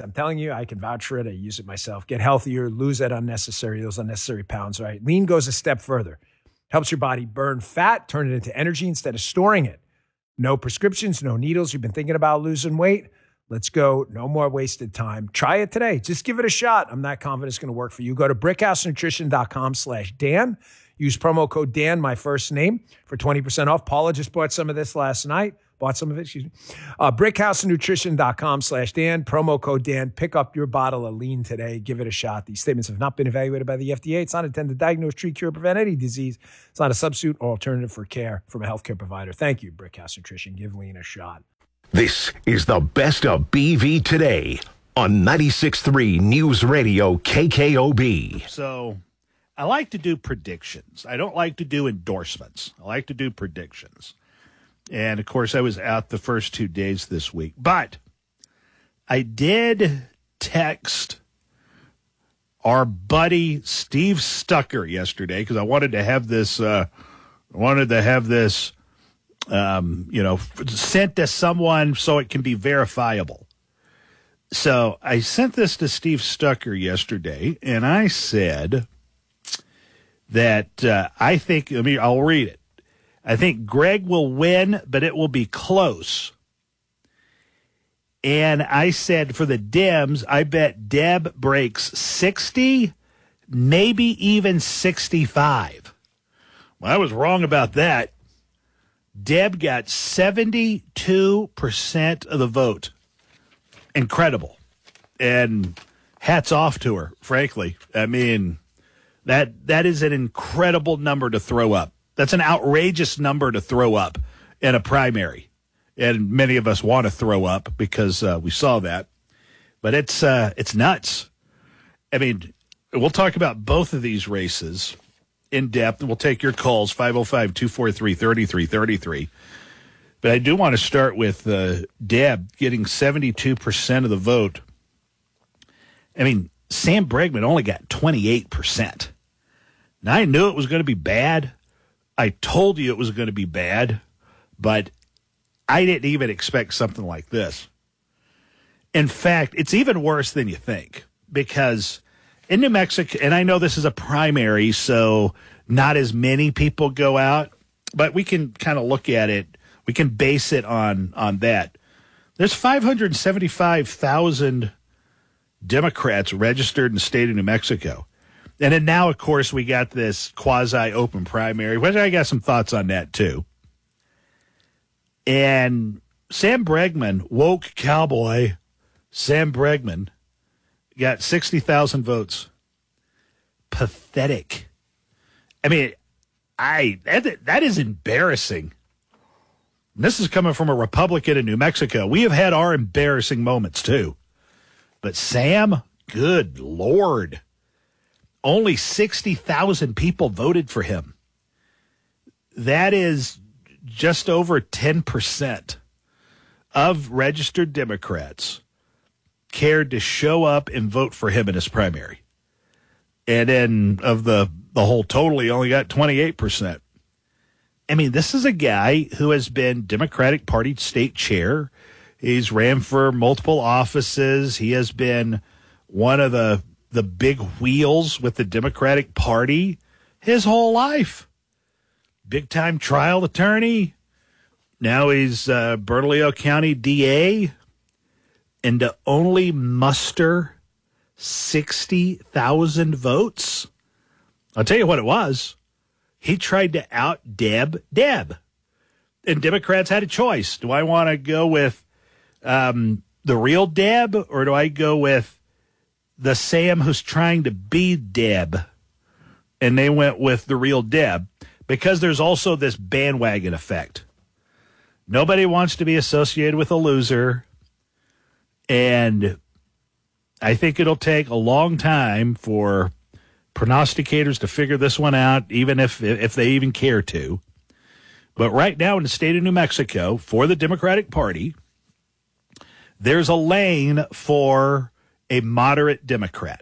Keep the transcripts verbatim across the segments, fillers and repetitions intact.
I'm telling you, I can vouch for it. I use it myself. Get healthier, lose that unnecessary, those unnecessary pounds, right? Lean goes a step further. Helps your body burn fat, turn it into energy instead of storing it. No prescriptions, no needles. You've been thinking about losing weight? Let's go. No more wasted time. Try it today. Just give it a shot. I'm not confident it's going to work for you. Go to brickhousenutrition.com slash Dan. Use promo code Dan, my first name, for twenty percent off. Paula just bought some of this last night. Bought some of it, excuse me. Uh, brickhousenutrition.com slash Dan. Promo code Dan. Pick up your bottle of lean today. Give it a shot. These statements have not been evaluated by the F D A. It's not intended to diagnose, treat, cure, prevent any disease. It's not a substitute or alternative for care from a healthcare provider. Thank you, Brickhouse Nutrition. Give lean a shot. This is the best of B V today on ninety-six point three News Radio K K O B. So I like to do predictions. I don't like to do endorsements. I like to do predictions. And, of course, I was out the first two days this week. But I did text our buddy Steve Stucker yesterday because I wanted to have this, uh, I wanted to have this, um, you know, sent to someone so it can be verifiable. So I sent this to Steve Stucker yesterday, and I said that uh, I think, I mean, I'll read it. I think Greg will win, but it will be close. And I said for the Dems, I bet Deb breaks sixty, maybe even sixty-five. Well, I was wrong about that. Deb got seventy-two percent of the vote. Incredible. And hats off to her, frankly. I mean, that that is an incredible number to throw up. That's an outrageous number to throw up in a primary. And many of us want to throw up because uh, we saw that. But it's uh, it's nuts. I mean, we'll talk about both of these races in depth. We'll take your calls, five oh five, two four three, three three three three. But I do want to start with uh, Deb getting seventy-two percent of the vote. I mean, Sam Bregman only got twenty-eight percent. Now, I knew it was going to be bad. I told you it was going to be bad, but I didn't even expect something like this. In fact, it's even worse than you think, because in New Mexico, and I know this is a primary, so not as many people go out, but we can kind of look at it. We can base it on, on that. There's five hundred seventy-five thousand Democrats registered in the state of New Mexico. And then now, of course, we got this quasi-open primary, which I got some thoughts on that, too. And Sam Bregman, woke cowboy, Sam Bregman, got sixty thousand votes. Pathetic. I mean, I that, that is embarrassing. And this is coming from a Republican in New Mexico. We have had our embarrassing moments, too. But Sam, good Lord. Only sixty thousand people voted for him. That is just over ten percent of registered Democrats cared to show up and vote for him in his primary. And then of the, the whole total, he only got twenty-eight percent. I mean, this is a guy who has been Democratic Party state chair. He's ran for multiple offices. He has been one of the the big wheels with the Democratic Party his whole life. Big-time trial attorney. Now he's uh, Bernalillo County D A. And to only muster sixty thousand votes. I'll tell you what it was. He tried to out-Deb Deb. And Democrats had a choice. Do I want to go with um, the real Deb, or do I go with the Sam who's trying to be Deb? And they went with the real Deb because there's also this bandwagon effect. Nobody wants to be associated with a loser. And I think it'll take a long time for prognosticators to figure this one out, even if if they even care to. But right now in the state of New Mexico, for the Democratic Party, there's a lane for a moderate Democrat.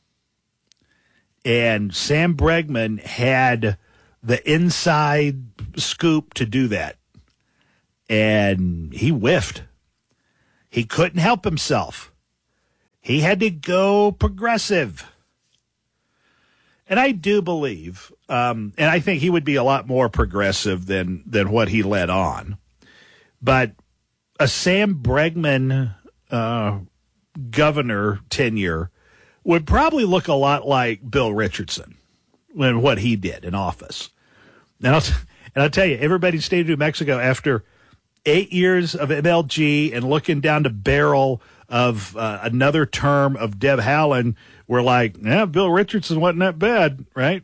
And Sam Bregman had the inside scoop to do that. And he whiffed. He couldn't help himself. he had to go progressive. And I do believe, um, and I think he would be a lot more progressive than than what he led on. But a Sam Bregman uh, governor tenure would probably look a lot like Bill Richardson when what he did in office. And I'll, t- and I'll tell you, everybody in the state of New Mexico, after eight years of M L G and looking down the barrel of uh, another term of Deb Haaland, we're like, yeah, Bill Richardson wasn't that bad, right?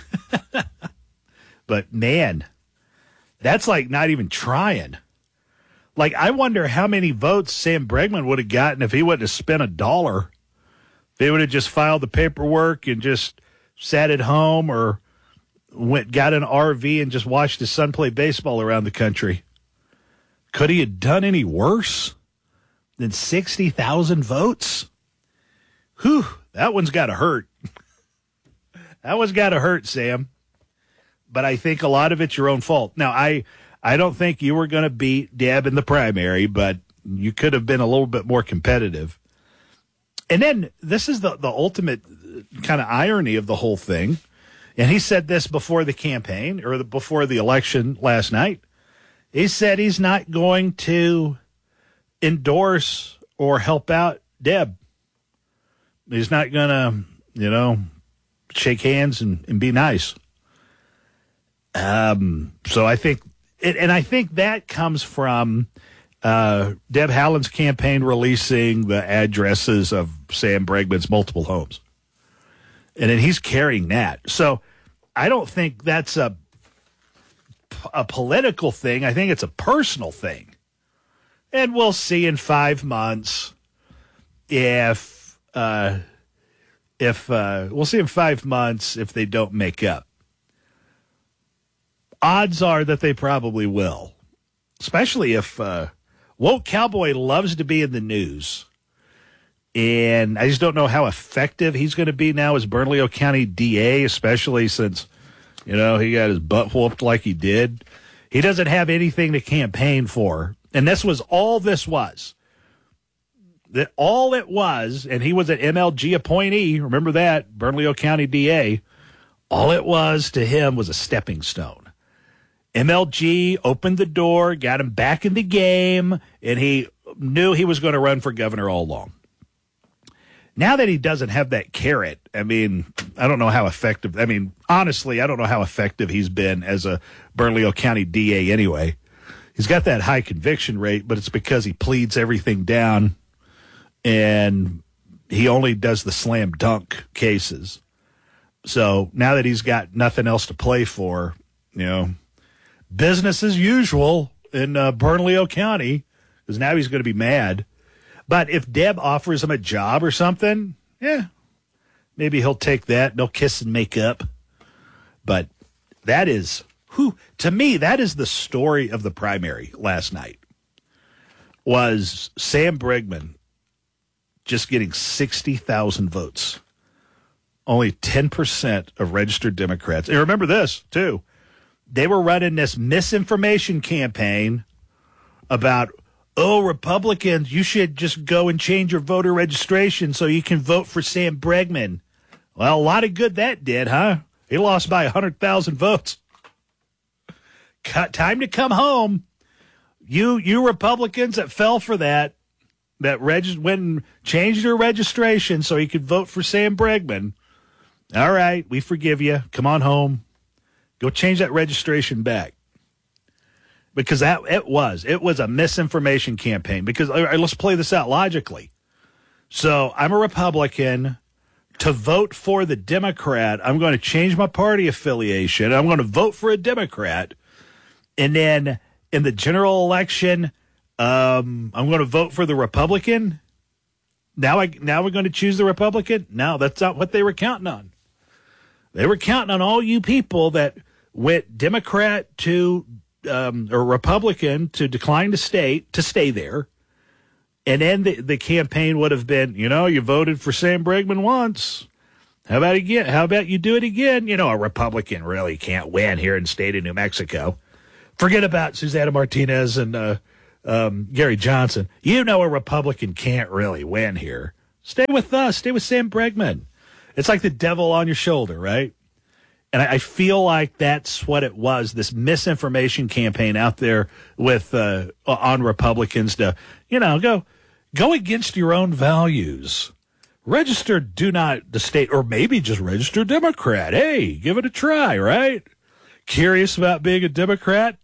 But, man, that's like not even trying. Like, I wonder how many votes Sam Bregman would have gotten if he wouldn't have spent a dollar. If he would have just filed the paperwork and just sat at home or went got an R V and just watched his son play baseball around the country. Could he have done any worse than sixty thousand votes? Whew, that one's got to hurt. That one's got to hurt, Sam. But I think a lot of it's your own fault. Now, I, I don't think you were going to beat Deb in the primary, but you could have been a little bit more competitive. And then this is the, the ultimate kind of irony of the whole thing. And he said this before the campaign or the, before the election last night. He said he's not going to endorse or help out Deb. He's not going to, you know, shake hands and, and be nice. Um, so I think, it, and I think that comes from uh, Deb Haaland's campaign releasing the addresses of Sam Bregman's multiple homes. And then he's carrying that. So I don't think that's a a political thing. I think it's a personal thing. And we'll see in five months if uh, if uh, we'll see in five months if they don't make up. Odds are that they probably will, especially if uh, Woke Cowboy loves to be in the news. And I just don't know how effective he's going to be now as Bernalillo County D A, especially since, you know, he got his butt whooped like he did. He doesn't have anything to campaign for. And this was all this was. That all it was, and he was an M L G appointee, remember that, Bernalillo County D A, all it was to him was a stepping stone. M L G opened the door, got him back in the game, and he knew he was going to run for governor all along. Now that he doesn't have that carrot, I mean, I don't know how effective. I mean, honestly, I don't know how effective he's been as a Bernalillo County D A anyway. He's got that high conviction rate, but it's because he pleads everything down, and he only does the slam dunk cases. So now that he's got nothing else to play for, you know, business as usual in uh, Bernalillo County, because now he's going to be mad. But if Deb offers him a job or something, yeah, maybe he'll take that. They'll kiss and make up. But that is, whew, to me, that is the story of the primary last night, was Sam Bregman just getting sixty thousand votes. Only ten percent of registered Democrats. And remember this, too. They were running this misinformation campaign about, oh, Republicans, you should just go and change your voter registration so you can vote for Sam Bregman. Well, a lot of good that did, huh? He lost by one hundred thousand votes. Cut, time to come home. You you Republicans that fell for that, that reg- went and changed your registration so you could vote for Sam Bregman. All right, we forgive you. Come on home. Go change that registration back. Because that it was. It was a misinformation campaign. Because all right, let's play this out logically. So I'm a Republican. To vote for the Democrat, I'm going to change my party affiliation. I'm going to vote for a Democrat. And then in the general election, um, I'm going to vote for the Republican. Now I now we're going to choose the Republican? No, that's not what they were counting on. They were counting on all you people that went Democrat to um, or Republican to decline to state to stay there. And then the, the campaign would have been, you know, you voted for Sam Bregman once. How about again? How about you do it again? You know, a Republican really can't win here in the state of New Mexico. Forget about Susana Martinez and uh, um, Gary Johnson. You know, a Republican can't really win here. Stay with us. Stay with Sam Bregman. It's like the devil on your shoulder, right? And I, I feel like that's what it was, this misinformation campaign out there with uh, on Republicans to, you know, go go against your own values. Register do not the state, or maybe just register Democrat. Hey, give it a try, right? Curious about being a Democrat?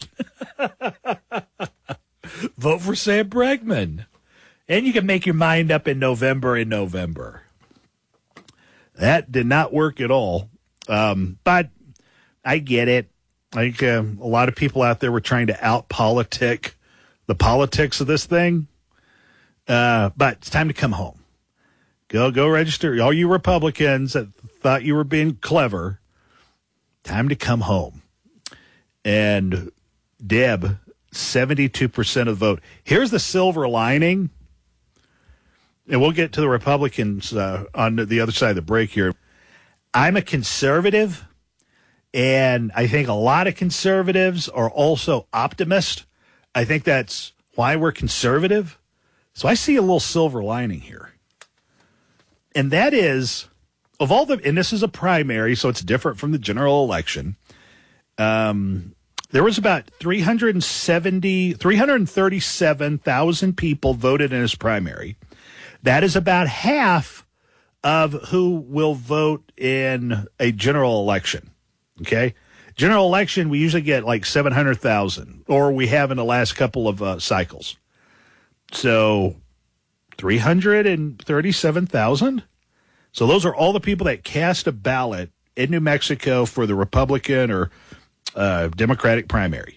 Vote for Sam Bregman. And you can make your mind up in November in November. That did not work at all. Um, but I get it. I think uh, a lot of people out there were trying to out-politic the politics of this thing. Uh, but it's time to come home. Go, go register. All you Republicans that thought you were being clever, time to come home. And Deb, seventy-two percent of the vote. Here's the silver lining. And we'll get to the Republicans uh, on the other side of the break here. I'm a conservative, and I think a lot of conservatives are also optimists. I think that's why we're conservative. So I see a little silver lining here. And that is, of all the, and this is a primary, so it's different from the general election. Um, there was about three hundred seventy, three hundred thirty-seven thousand people voted in his primary. That is about half of who will vote in a general election. Okay? General election, we usually get like seven hundred thousand, or we have in the last couple of uh, cycles. So three hundred thirty-seven thousand. So those are all the people that cast a ballot in New Mexico for the Republican or uh, Democratic primary.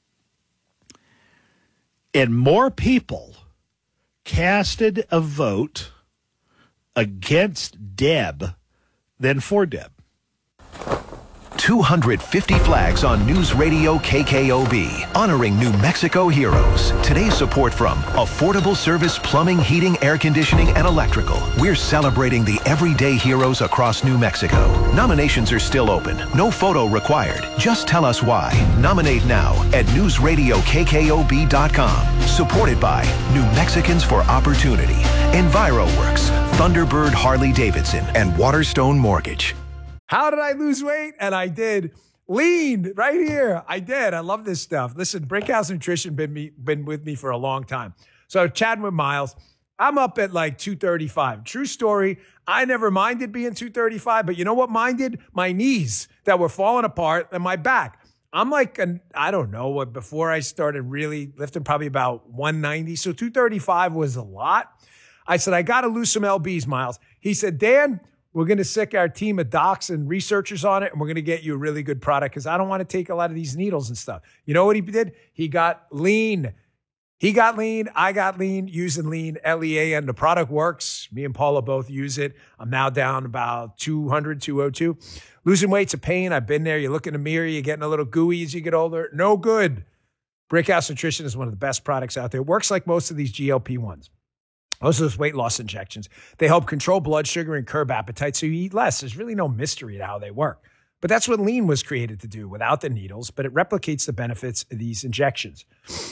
And more people casted a vote against Deb than for Deb. two hundred fifty flags on News Radio K K O B, honoring New Mexico heroes. Today's support from Affordable Service Plumbing, Heating, Air Conditioning, and Electrical. We're celebrating the everyday heroes across New Mexico. Nominations are still open. No photo required. Just tell us why. Nominate now at news radio k k o b dot com. Supported by New Mexicans for Opportunity, EnviroWorks, Thunderbird Harley Davidson, and Waterstone Mortgage. How did I lose weight? And I did. Lean right here. I did. I love this stuff. Listen, Brickhouse Nutrition been me been with me for a long time. So chatting with Miles, I'm up at like two thirty-five. True story. I never minded being two thirty-five, but you know what minded? My knees that were falling apart and my back. I'm like, an, I don't know what, before I started really lifting, probably about one ninety. So two thirty-five was a lot. I said, I got to lose some L Bs, Miles. He said, Dan, we're going to sick our team of docs and researchers on it, and we're going to get you a really good product because I don't want to take a lot of these needles and stuff. You know what he did? He got lean. He got lean. I got lean using lean, L E A, and the product works. Me and Paula both use it. I'm now down about two hundred, two oh two. Losing weight's a pain. I've been there. You look in the mirror, you're getting a little gooey as you get older. No good. Brickhouse Nutrition is one of the best products out there. It works like most of these G L P ones. Most of those weight loss injections, they help control blood sugar and curb appetite so you eat less. There's really no mystery to how they work. But that's what lean was created to do without the needles, but it replicates the benefits of these injections.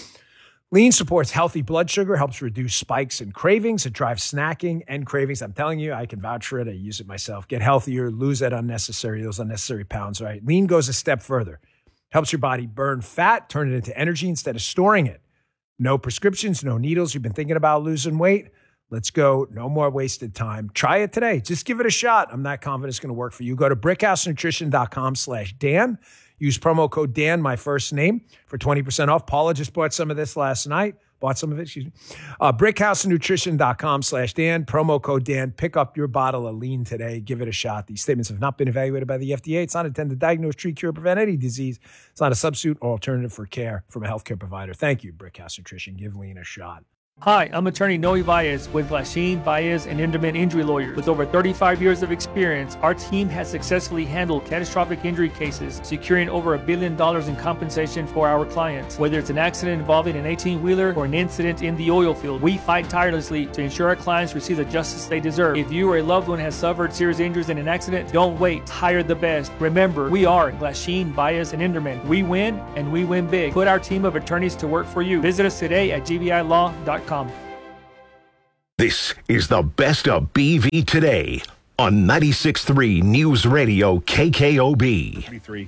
Lean supports healthy blood sugar, helps reduce spikes and cravings. It drives snacking and cravings. I'm telling you, I can vouch for it. I use it myself. Get healthier, lose that unnecessary, those unnecessary pounds, right? Lean goes a step further. Helps your body burn fat, turn it into energy instead of storing it. No prescriptions, no needles. You've been thinking about losing weight? Let's go. No more wasted time. Try it today. Just give it a shot. I'm not confident it's going to work for you. Go to brickhousenutrition.com slash Dan. Use promo code Dan, my first name, for twenty percent off. Paula just bought some of this last night. Bought some of it, excuse me. Uh, brickhousenutrition.com slash Dan. Promo code Dan. Pick up your bottle of lean today. Give it a shot. These statements have not been evaluated by the F D A. It's not intended to diagnose, treat, cure, prevent any disease. It's not a substitute or alternative for care from a healthcare provider. Thank you, Brickhouse Nutrition. Give lean a shot. Hi, I'm attorney Noe Baez with Glasheen, Baez, and Inderman Injury Lawyers. With over thirty-five years of experience, our team has successfully handled catastrophic injury cases, securing over a billion dollars in compensation for our clients. Whether it's an accident involving an eighteen-wheeler or an incident in the oil field, we fight tirelessly to ensure our clients receive the justice they deserve. If you or a loved one has suffered serious injuries in an accident, don't wait. Hire the best. Remember, we are Glasheen, Baez, and Inderman. We win, and we win big. Put our team of attorneys to work for you. Visit us today at g b i law dot com. This is the best of B V today on ninety-six point three News Radio K K O B.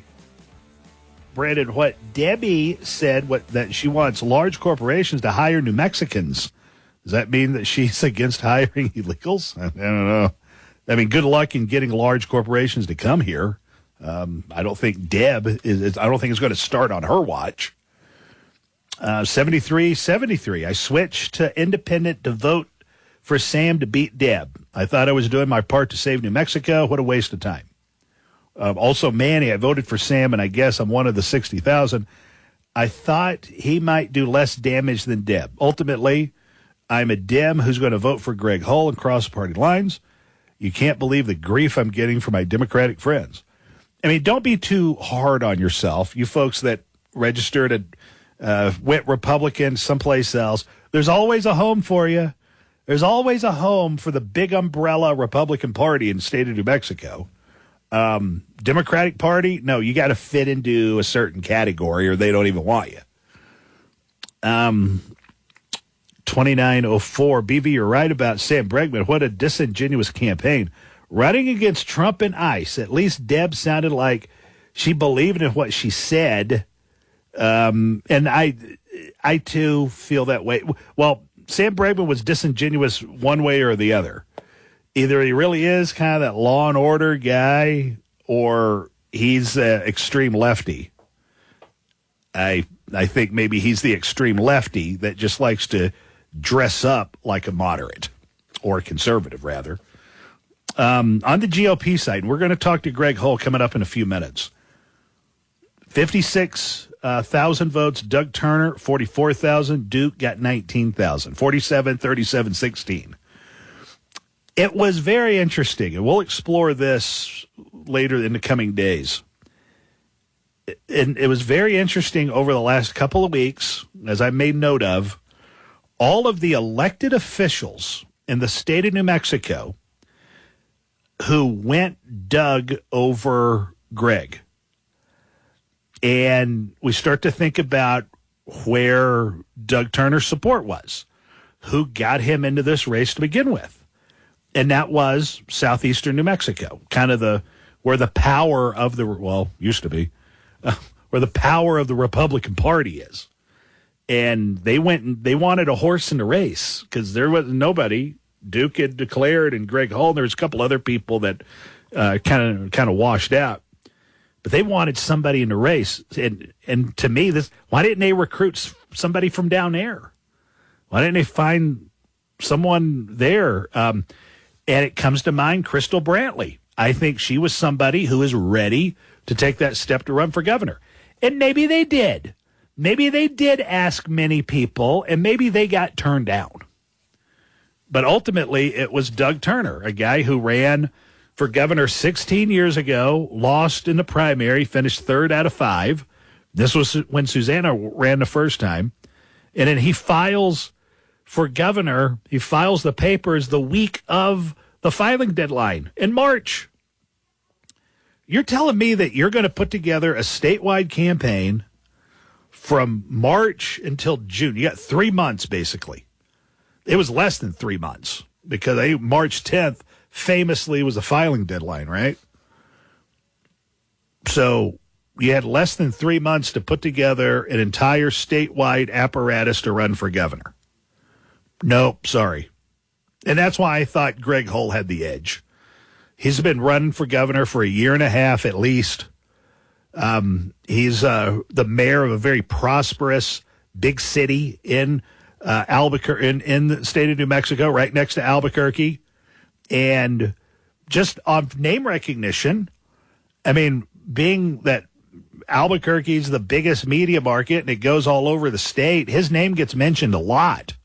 Brandon, what Debbie said what that she wants large corporations to hire New Mexicans. Does that mean that she's against hiring illegals? I, I don't know. I mean, good luck in getting large corporations to come here. Um, I don't think Deb is, is, I don't think it's going to start on her watch. Uh, seventy-three seventy-three. I switched to independent to vote for Sam to beat Deb. I thought I was doing my part to save New Mexico. What a waste of time. Um, also, Manny, I voted for Sam, and I guess I'm one of the sixty thousand. I thought he might do less damage than Deb. Ultimately, I'm a Dem who's going to vote for Greg Hull and cross party lines. You can't believe the grief I'm getting from my Democratic friends. I mean, don't be too hard on yourself. You folks that registered and uh, went Republican someplace else, there's always a home for you. There's always a home for the big umbrella Republican Party in the state of New Mexico. Um, Democratic Party, no, you got to fit into a certain category or they don't even want you. Um, twenty-nine oh four, B V, you're right about Sam Bregman. What a disingenuous campaign. Running against Trump and ICE, at least Deb sounded like she believed in what she said. Um, and I, I too feel that way. Well, Sam Bregman was disingenuous one way or the other. Either he really is kind of that law and order guy or he's an extreme lefty. I I think maybe he's the extreme lefty that just likes to dress up like a moderate or a conservative, rather. Um, on the G O P side, we're going to talk to Greg Hull coming up in a few minutes. fifty-six thousand votes. Doug Turner, forty-four thousand. Duke got nineteen thousand. forty-seven, thirty-seven, sixteen. It was very interesting, and we'll explore this later in the coming days. And it was very interesting over the last couple of weeks, as I made note of, all of the elected officials in the state of New Mexico who went Doug over Greg. And we start to think about where Doug Turner's support was, who got him into this race to begin with. And that was southeastern New Mexico, kind of the where the power of the, well, used to be, uh, where the power of the Republican Party is. And they went and they wanted a horse in the race because there was nobody. Duke had declared, and Greg Hull, and there was a couple other people that kind of kind of washed out. But they wanted somebody in the race. And and to me, this why didn't they recruit somebody from down there? Why didn't they find someone there? Um, and it comes to mind Crystal Brantley. I think she was somebody who is ready to take that step to run for governor. And maybe they did. Maybe they did ask many people, and maybe they got turned down. But ultimately, it was Doug Turner, a guy who ran for governor sixteen years ago, lost in the primary, finished third out of five. This was when Susanna ran the first time. And then he files for governor. He files the papers the week of the filing deadline in March. You're telling me that you're going to put together a statewide campaign from March until June. You got three months, basically. It was less than three months because I, March tenth famously was a filing deadline, right? So you had less than three months to put together an entire statewide apparatus to run for governor. Nope, sorry. And that's why I thought Greg Hull had the edge. He's been running for governor for a year and a half at least. Um, he's uh, the mayor of a very prosperous big city in uh, Albuquerque, in, in the state of New Mexico, right next to Albuquerque. And just on name recognition, I mean, being that Albuquerque's the biggest media market and it goes all over the state, his name gets mentioned a lot.